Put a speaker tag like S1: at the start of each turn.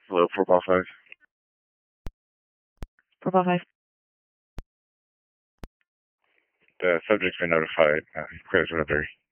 S1: Hello, 455.
S2: 455.
S1: The subject's been notified. Prayers are very